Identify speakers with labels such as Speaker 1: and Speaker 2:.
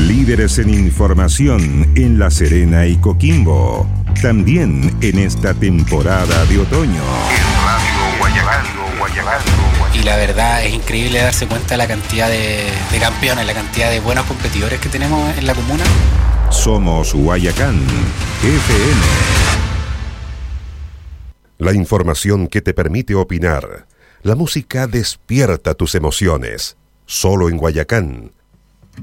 Speaker 1: Líderes en información en La Serena y Coquimbo. También en esta temporada de otoño.
Speaker 2: En Radio Guayacán.
Speaker 3: Y la verdad es increíble darse cuenta de la cantidad de campeones, la cantidad de buenos competidores que tenemos en la comuna.
Speaker 1: Somos Guayacán FM.
Speaker 4: La información que te permite opinar. La música despierta tus emociones. Solo en Guayacán